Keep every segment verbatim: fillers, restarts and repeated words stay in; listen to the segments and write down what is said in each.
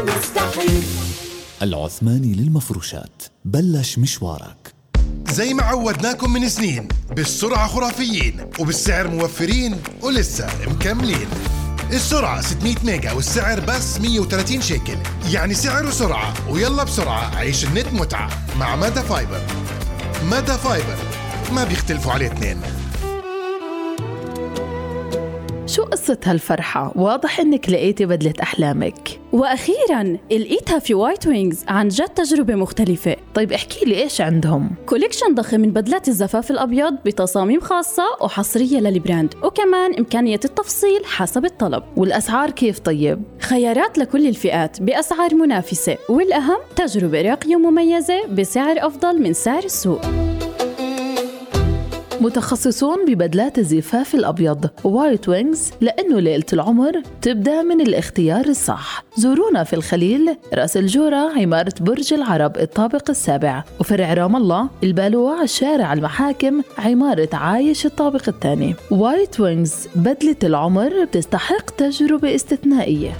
مستحيل. العثماني للمفروشات، بلش مشوارك. زي ما عودناكم من سنين، بالسرعة خرافيين وبالسعر موفرين ولسه مكملين. السرعة ستمية ميجا والسعر بس مية وثلاثين شيكل، يعني سعر وسرعة. ويلا بسرعة عيش النت متعة مع مادا فايبر. مادا فايبر ما بيختلفوا عليه اثنين. شو قصة هالفرحة؟ واضح إنك لقيتي بدلة أحلامك. وأخيراً لقيتها في وايت وينجز، عن جد تجربة مختلفة. طيب احكي لي إيش عندهم؟ كوليكشن ضخم من بدلات الزفاف الأبيض بتصاميم خاصة وحصرية للبراند، وكمان إمكانية التفصيل حسب الطلب. والأسعار كيف طيب؟ خيارات لكل الفئات بأسعار منافسة، والأهم تجربة راقية ومميزة بسعر أفضل من سعر السوق. متخصصون ببدلات الزفاف الأبيض وايت وينجز، لأنه ليلة العمر تبدأ من الاختيار الصح. زورونا في الخليل، رأس الجورة، عمارة برج العرب الطابق السابع، وفرع رام الله البالوع، شارع المحاكم، عمارة عايش الطابق الثاني. وايت وينجز، بدلة العمر بتستحق تجربة استثنائية.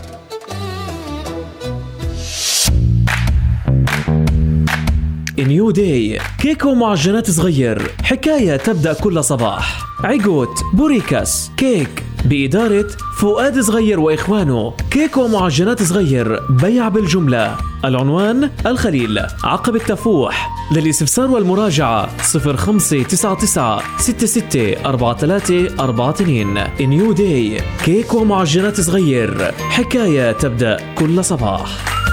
نيو داي، كيكو معجنات صغير، حكاية تبدأ كل صباح. عيقوت بوريكاس كيك بإدارة فؤاد صغير وإخوانه. كيكو معجنات صغير، بيع بالجملة. العنوان الخليل، عقب التفوح. للاستفسار والمراجعة صفر خمسة تسعة تسعة ستة ستة أربعة ثلاثة أربعة اثنين. نيو داي، كيكو معجنات صغير، حكاية تبدأ كل صباح.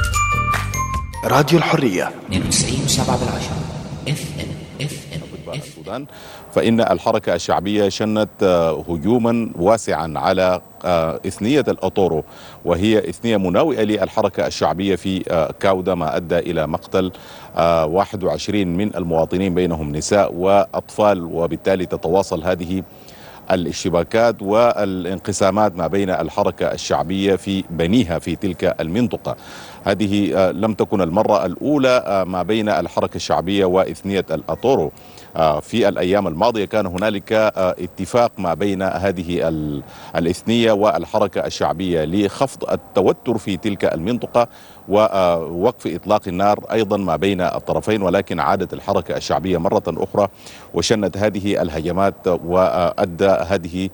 راديو الحرية اثنين وتسعين وسبعة بالعشرة اف ام اف ام السودان. فإن الحركة الشعبية شنت هجوما واسعا على إثنية الأطورو، وهي إثنية مناوئة للحركة الشعبية في كاودا، ما أدى إلى مقتل واحد وعشرين من المواطنين، بينهم نساء وأطفال، وبالتالي تتواصل هذه الاشتباكات والانقسامات ما بين الحركة الشعبية في بنيها في تلك المنطقة. هذه لم تكن المرة الأولى ما بين الحركة الشعبية وإثنية الأطورو. في الأيام الماضية كان هنالك اتفاق ما بين هذه الإثنية والحركة الشعبية لخفض التوتر في تلك المنطقة ووقف إطلاق النار أيضا ما بين الطرفين، ولكن عادت الحركة الشعبية مرة أخرى وشنت هذه الهجمات، وأدى هذه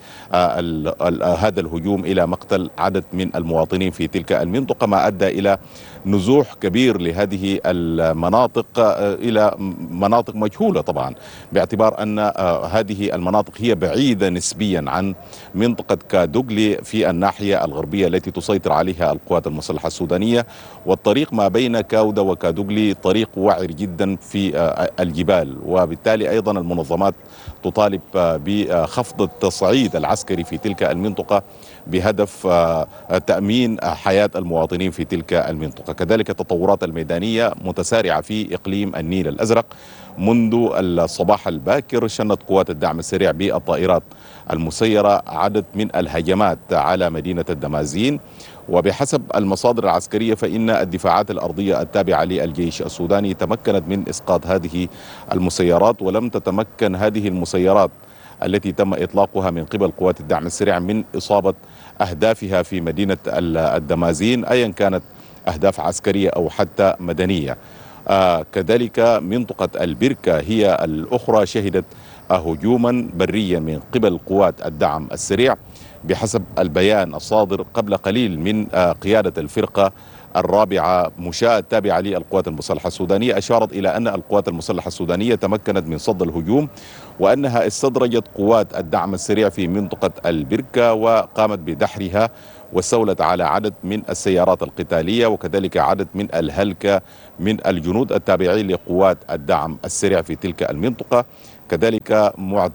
هذا الهجوم إلى مقتل عدد من المواطنين في تلك المنطقة، ما أدى إلى نزوح كبير لهذه المناطق إلى مناطق مجهولة طبعا، باعتبار أن هذه المناطق هي بعيدة نسبيا عن منطقة كادوغلي في الناحية الغربية التي تسيطر عليها القوات المسلحة السودانية. والطريق ما بين كاودا وكادوغلي طريق وعر جدا في الجبال، وبالتالي أيضا المنظمات تطالب بخفض التصعيد العسكري في تلك المنطقة بهدف تأمين حياة المواطنين في تلك المنطقة. كذلك التطورات الميدانية متسارعة في إقليم النيل الأزرق. منذ الصباح الباكر شنت قوات الدعم السريع بالطائرات المسيرة عدد من الهجمات على مدينة الدمازين، وبحسب المصادر العسكرية فإن الدفاعات الأرضية التابعة للجيش السوداني تمكنت من إسقاط هذه المسيرات، ولم تتمكن هذه المسيرات التي تم إطلاقها من قبل قوات الدعم السريع من إصابة أهدافها في مدينة الدمازين، أيا كانت أهداف عسكرية أو حتى مدنية. آه كذلك منطقة البركة هي الأخرى شهدت هجوما بريا من قبل قوات الدعم السريع، بحسب البيان الصادر قبل قليل من آه قيادة الفرقة الرابعة مشاة التابعة للقوات المسلحة السودانية، أشارت إلى أن القوات المسلحة السودانية تمكنت من صد الهجوم، وأنها استدرجت قوات الدعم السريع في منطقة البركة وقامت بدحرها، واستولت على عدد من السيارات القتالية وكذلك عدد من الهلكة من الجنود التابعين لقوات الدعم السريع في تلك المنطقة. كذلك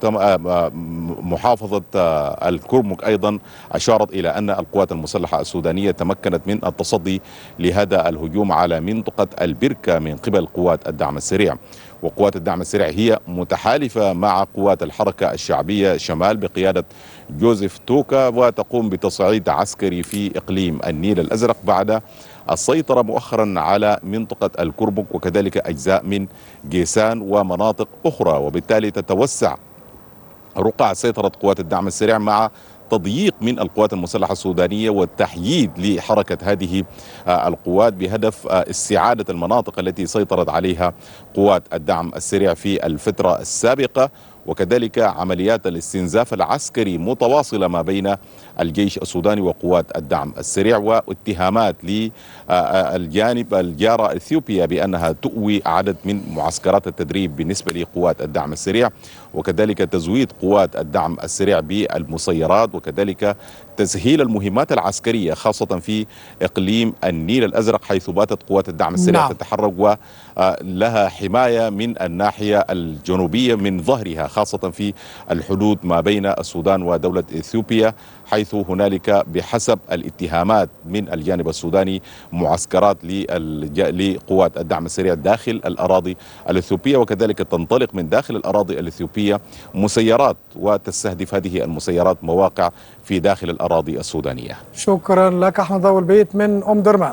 محافظة الكرمك أيضا أشارت إلى أن القوات المسلحة السودانية تمكنت من التصدي لهذا الهجوم على منطقة البركة من قبل قوات الدعم السريع. وقوات الدعم السريع هي متحالفة مع قوات الحركة الشعبية شمال بقيادة جوزيف توكا، وتقوم بتصعيد عسكري في إقليم النيل الأزرق بعد السيطرة مؤخرا على منطقة الكرمك وكذلك أجزاء من جيسان ومناطق أخرى، وبالتالي تتوسع رقعة سيطرة قوات الدعم السريع مع تضييق من القوات المسلحة السودانية والتحييد لحركة هذه القوات بهدف استعادة المناطق التي سيطرت عليها قوات الدعم السريع في الفترة السابقة، وكذلك عمليات الاستنزاف العسكري متواصلة ما بين الجيش السوداني وقوات الدعم السريع، واتهامات للجانب الجارة إثيوبيا بأنها تؤوي عدد من معسكرات التدريب بالنسبة لقوات الدعم السريع، وكذلك تزويد قوات الدعم السريع بالمسيرات، وكذلك تسهيل المهمات العسكرية خاصة في إقليم النيل الأزرق حيث باتت قوات الدعم السريع نعم. تتحرك ولها حماية من الناحية الجنوبية من ظهرها خاصة في الحدود ما بين السودان ودولة إثيوبيا، حيث هنالك بحسب الاتهامات من الجانب السوداني معسكرات لقوات الدعم السريع داخل الأراضي الإثيوبية، وكذلك تنطلق من داخل الأراضي الإثيوبية مسيرات وتستهدف هذه المسيرات مواقع في داخل الأراضي السودانية. شكرا لك أحمد ضو البيت من أم درمان.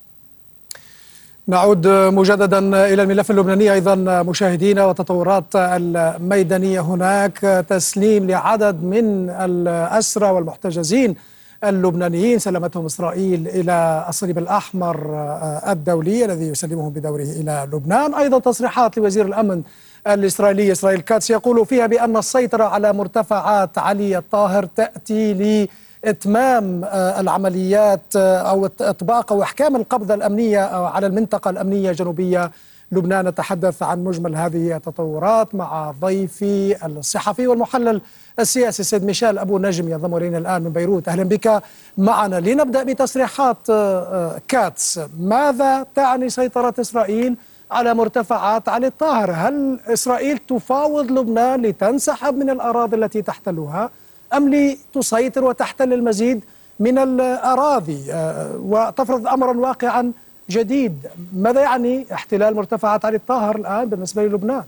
نعود مجددا إلى الملف اللبناني أيضا مشاهدينا، وتطورات الميدانية هناك. تسليم لعدد من الأسرى والمحتجزين اللبنانيين سلمتهم إسرائيل إلى الصليب الأحمر الدولي الذي يسلمهم بدوره إلى لبنان. أيضا تصريحات لوزير الأمن الإسرائيلي إسرائيل كاتس يقول فيها بأن السيطرة على مرتفعات علي الطاهر تأتي ل إتمام العمليات أو إطباق أو إحكام القبضة الأمنية على المنطقة الأمنية جنوبية لبنان. نتحدث عن مجمل هذه التطورات مع ضيفي الصحفي والمحلل السياسي السيد ميشيل أبو نجم ينضم إلينا الآن من بيروت. أهلا بك معنا. لنبدأ بتصريحات كاتس. ماذا تعني سيطرة إسرائيل على مرتفعات علي الطاهر؟ هل إسرائيل تفاوض لبنان لتنسحب من الأراضي التي تحتلها أم لتسيطر وتحتل المزيد من الأراضي وتفرض أمرا واقعا جديد؟ ماذا يعني احتلال مرتفعات علي الطاهر الآن بالنسبة للبنان؟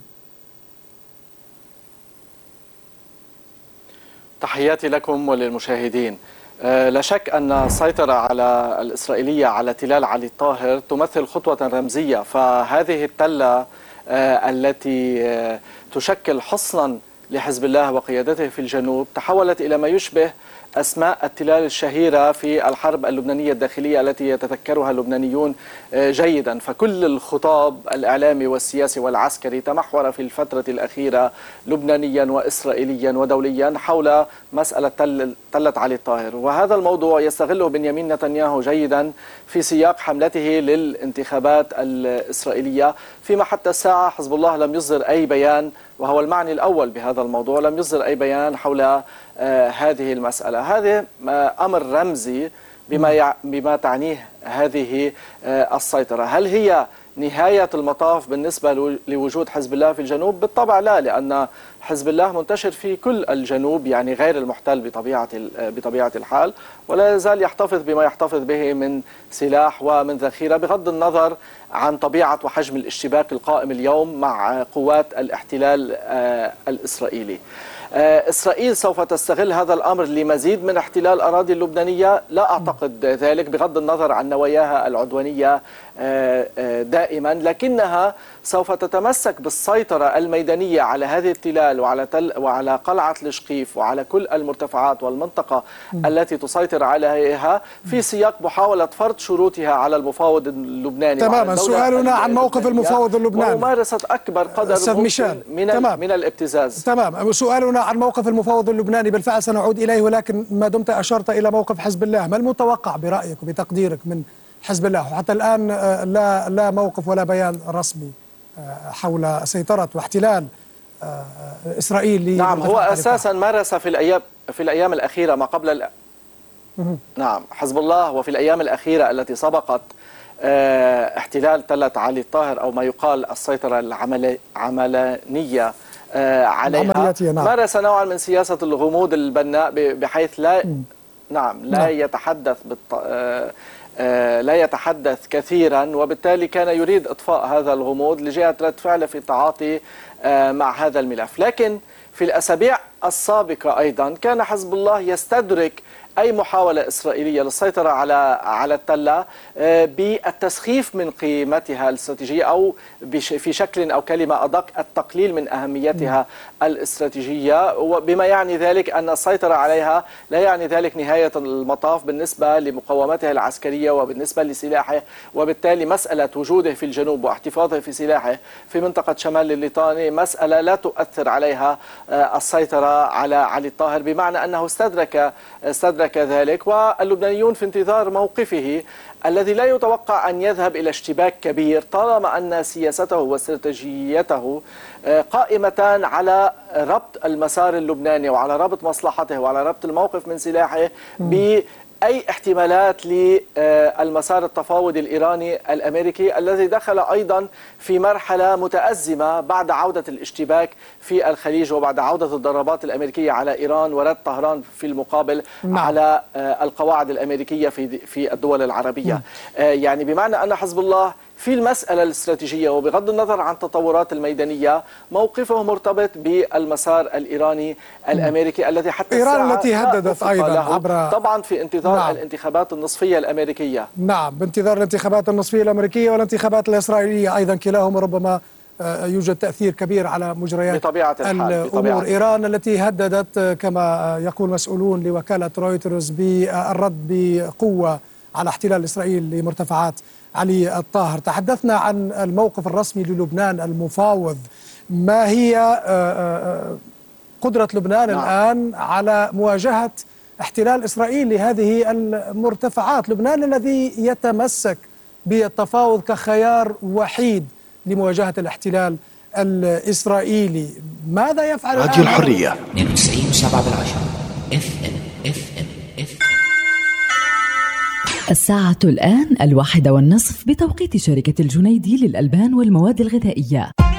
تحياتي لكم وللمشاهدين. لا شك أن السيطرة على الإسرائيلية على تلال علي الطاهر تمثل خطوة رمزية، فهذه التلة التي تشكل حصنا لحزب الله وقيادته في الجنوب تحولت إلى ما يشبه أسماء التلال الشهيرة في الحرب اللبنانية الداخلية التي يتذكرها اللبنانيون جيدا. فكل الخطاب الإعلامي والسياسي والعسكري تمحور في الفترة الأخيرة لبنانيا وإسرائيليا ودوليا حول مسألة تل تلة علي الطاهر، وهذا الموضوع يستغله بنيامين نتنياهو جيدا في سياق حملته للانتخابات الإسرائيلية، فيما حتى الساعة حزب الله لم يصدر أي بيان، وهو المعني الأول بهذا الموضوع، لم يصدر أي بيان حول آه هذه المسألة. هذا آه أمر رمزي بما, يع... بما تعنيه هذه آه السيطرة. هل هي نهاية المطاف بالنسبة لوجود حزب الله في الجنوب؟ بالطبع لا، لأن حزب الله منتشر في كل الجنوب، يعني غير المحتل بطبيعة بطبيعة الحال، ولا يزال يحتفظ بما يحتفظ به من سلاح ومن ذخيرة، بغض النظر عن طبيعة وحجم الاشتباك القائم اليوم مع قوات الاحتلال الإسرائيلي. إسرائيل سوف تستغل هذا الأمر لمزيد من احتلال الأراضي اللبنانية؟ لا أعتقد ذلك، بغض النظر عن نواياها العدوانية دائما، لكنها سوف تتمسك بالسيطرة الميدانية على هذه التلال وعلى تل وعلى قلعة الشقيف وعلى كل المرتفعات والمنطقة م. التي تسيطر عليها في سياق محاولة فرض شروطها على المفاوض اللبناني. تماما. سؤالنا عن موقف المفاوض اللبناني وممارسة أكبر قدر ممكن من, تمام. من الابتزاز. تمام. سؤالنا عن موقف المفاوض اللبناني بالفعل سنعود إليه، ولكن ما دمت أشرت إلى موقف حزب الله، ما المتوقع برأيك وبتقديرك من حزب الله؟ حتى الآن لا لا موقف ولا بيان رسمي حول سيطرة واحتلال إسرائيل. نعم، هو أساسا مارس في الأيام في الأيام الأخيرة ما قبل ال... نعم حزب الله، وفي الأيام الأخيرة التي سبقت احتلال تلة علي الطاهر أو ما يقال السيطرة العملانية عليها، نعم. مارس نوعا من سياسة الغموض البناء بحيث لا م. نعم لا نعم. يتحدث بالط... لا يتحدث كثيرا، وبالتالي كان يريد إطفاء هذا الغموض لجهة رد فعل في التعاطي مع هذا الملف. لكن في الأسابيع السابقة أيضا كان حزب الله يستدرك أي محاولة إسرائيلية للسيطرة على على التلة بالتسخيف من قيمتها الاستراتيجية أو في شكل أو كلمة أدق التقليل من أهميتها الاستراتيجية، وبما يعني ذلك أن السيطرة عليها لا يعني ذلك نهاية المطاف بالنسبة لمقاومته العسكرية وبالنسبة لسلاحه، وبالتالي مسألة وجوده في الجنوب واحتفاظه في سلاحه في منطقة شمال الليطاني مسألة لا تؤثر عليها السيطرة على علي الطاهر، بمعنى أنه استدرك استدرك ذلك. واللبنانيون في انتظار موقفه الذي لا يتوقع أن يذهب إلى اشتباك كبير طالما أن سياسته واستراتيجيته قائمة على ربط المسار اللبناني وعلى ربط مصلحته وعلى ربط الموقف من سلاحه ب أي احتمالات للمسار التفاوضي الإيراني الأمريكي الذي دخل أيضا في مرحلة متأزمة بعد عودة الاشتباك في الخليج وبعد عودة الضربات الأمريكية على إيران ورد طهران في المقابل نعم. على القواعد الأمريكية في في الدول العربية. نعم. يعني بمعنى أن حزب الله في المسألة الاستراتيجية وبغض النظر عن التطورات الميدانية موقفه مرتبط بالمسار الإيراني الأمريكي الذي حتى إيران التي هددت أيضا عبر طبعا في انتظار نعم. الانتخابات النصفية الأمريكية. نعم، بانتظار الانتخابات النصفية الأمريكية والانتخابات الإسرائيلية أيضا، كلاهما ربما يوجد تأثير كبير على مجريات بطبيعة الحال. الأمور. إيران التي هددت كما يقول مسؤولون لوكالة رويترز بالرد بقوة على احتلال إسرائيل لمرتفعات علي الطاهر. تحدثنا عن الموقف الرسمي للبنان المفاوض، ما هي قدرة لبنان نعم. الآن على مواجهة احتلال إسرائيل لهذه المرتفعات؟ لبنان الذي يتمسك بالتفاوض كخيار وحيد لمواجهة الاحتلال الإسرائيلي، ماذا يفعل الآن؟ راديو الحرية اثنين وتسعين فاصلة سبعة بالعشرة اف ام اف ام اف الساعة الآن الواحدة والنصف بتوقيت شركة الجنيدي للألبان والمواد الغذائية.